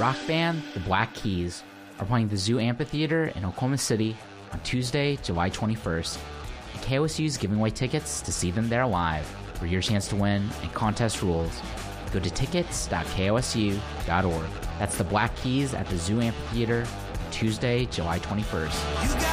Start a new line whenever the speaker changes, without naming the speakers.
Rock band The Black Keys are playing the Zoo Amphitheater in Oklahoma City on Tuesday, July 21st. And KOSU is giving away tickets to see them there live. For your chance to win and contest rules, go to tickets.kosu.org. That's The Black Keys at the Zoo Amphitheater on Tuesday, July 21st.